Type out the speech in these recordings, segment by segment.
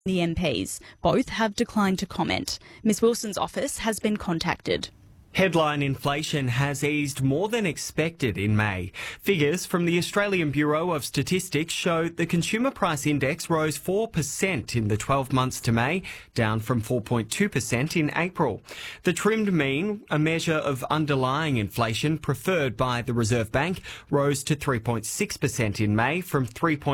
the MPs. Both have declined to comment. Ms Wilson's office has been contacted. Headline inflation has eased more than expected in May. Figures from the Australian Bureau of Statistics show the Consumer Price Index rose 4% in the 12 months to May, down from 4.2% in April. The trimmed mean, a measure of underlying inflation preferred by the Reserve Bank, rose to 3.6% in May from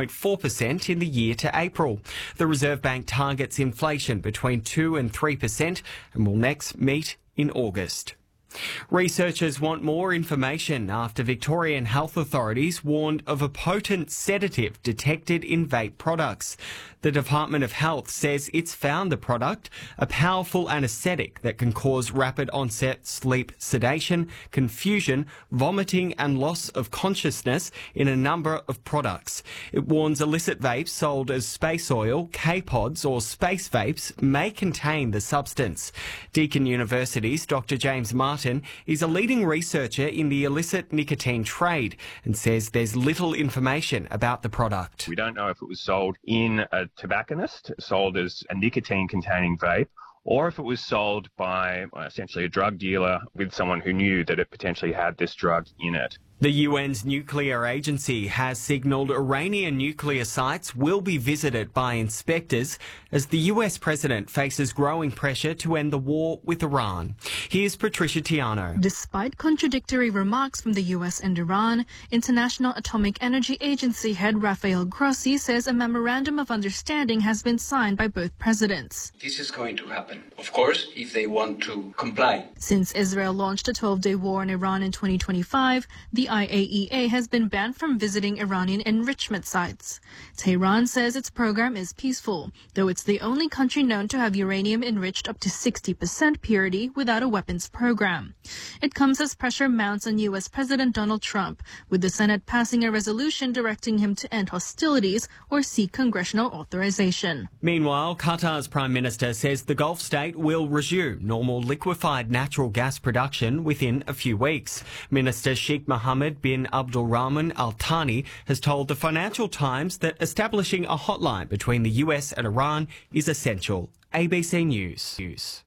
3.4% in the year to April. The Reserve Bank targets inflation between 2 and 3% and will next meet in August. Researchers want more information after Victorian health authorities warned of a potent sedative detected in vape products. The Department of Health says it's found the product, a powerful anaesthetic that can cause rapid onset sleep sedation, confusion, vomiting and loss of consciousness in a number of products. It warns illicit vapes sold as space oil, K-pods or space vapes may contain the substance. Deakin University's Dr. James Martin is a leading researcher in the illicit nicotine trade and says there's little information about the product. We don't know if it was sold in a tobacconist, sold as a nicotine-containing vape, or if it was sold by essentially a drug dealer with someone who knew that it potentially had this drug in it. The UN's nuclear agency has signalled Iranian nuclear sites will be visited by inspectors as the US president faces growing pressure to end the war with Iran. Here's Patricia Tiano. Despite contradictory remarks from the US and Iran, International Atomic Energy Agency head Rafael Grossi says a memorandum of understanding has been signed by both presidents. This is going to happen, of course, if they want to comply. Since Israel launched a 12-day war on Iran in 2025, the IAEA has been banned from visiting Iranian enrichment sites. Tehran says its program is peaceful, though it's the only country known to have uranium enriched up to 60% purity without a weapons program. It comes as pressure mounts on U.S. President Donald Trump, with the Senate passing a resolution directing him to end hostilities or seek congressional authorization. Meanwhile, Qatar's Prime Minister says the Gulf state will resume normal liquefied natural gas production within a few weeks. Minister Sheikh Mohammed bin Abdulrahman Al Thani has told the Financial Times that establishing a hotline between the US and Iran is essential. ABC News.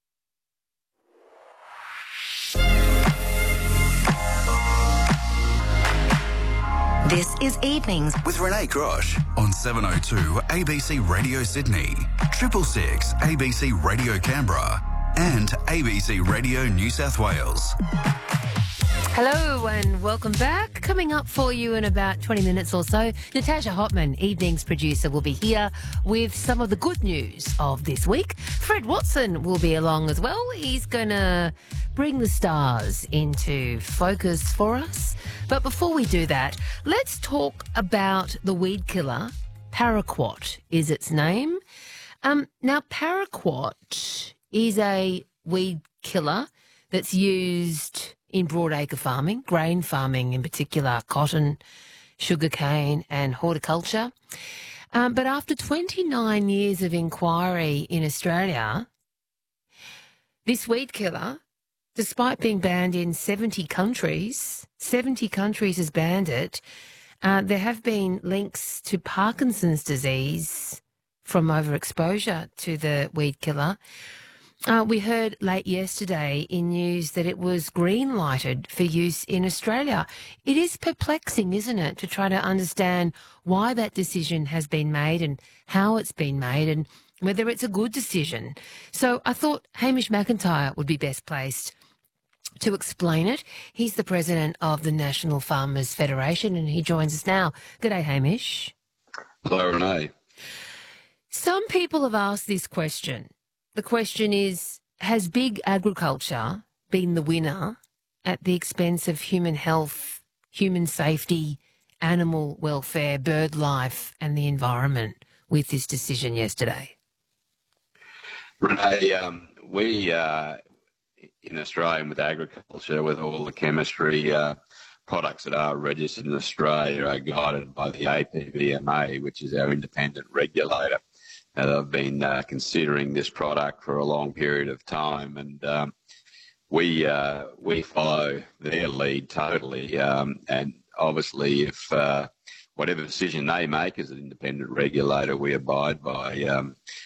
This is Evenings with Renee Grosh on 702 ABC Radio Sydney, 666 ABC Radio Canberra and ABC Radio New South Wales. Hello and welcome back. Coming up for you in about 20 minutes or so, Natasha Hotman, Evenings producer, will be here with some of the good news of this week. Fred Watson will be along as well. He's going to bring the stars into focus for us. But before we do that, let's talk about the weed killer. Paraquat is its name. Now, paraquat is a weed killer that's used in broadacre farming, grain farming in particular, cotton, sugarcane and horticulture. But after 29 years of inquiry in Australia, this weed killer, despite being banned in 70 countries has banned it, there have been links to Parkinson's disease from overexposure to the weed killer. We heard late yesterday in news that it was green-lighted for use in Australia. It is perplexing, isn't it, to try to understand why that decision has been made and how it's been made and whether it's a good decision. So I thought Hamish McIntyre would be best placed to explain it. He's the president of the National Farmers Federation and he joins us now. Good day, Hamish. Hello, Renee. Some people have asked this question. The question is, has big agriculture been the winner at the expense of human health, human safety, animal welfare, bird life and the environment with this decision yesterday? Renee, we in Australia and with agriculture, with all the chemistry products that are registered in Australia are guided by the APVMA, which is our independent regulator. They've been considering this product for a long period of time, and we follow their lead totally. And obviously, if whatever decision they make as an independent regulator, we abide by